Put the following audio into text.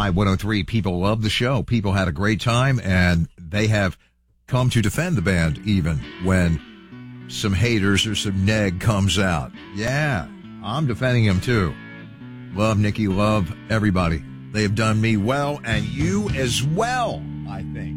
Vibe 103. People love the show. People had a great time, and they have come to defend the band even when some haters or some neg comes out. Yeah, I'm defending them too. Love Nikki, love everybody. They have done me well, and you as well, I think.